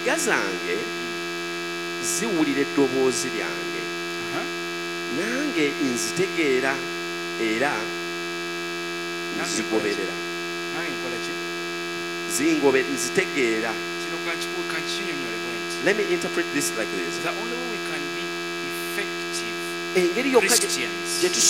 Endiga zange ziwulira eddoboozi lyange, nange nzitegeera era nzigoberera. Nzitegeera. Let me interpret this like this. The only way we can be effective Engeri yokka Christians gye